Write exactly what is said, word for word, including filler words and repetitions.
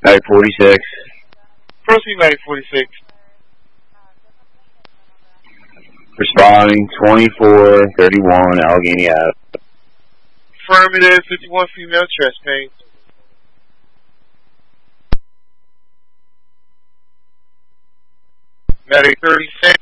Medic forty-six. Proceed, Medic forty-six. Responding twenty-four thirty-one Allegheny Ave. Affirmative, fifty-one female chest pain. Medic thirty-six.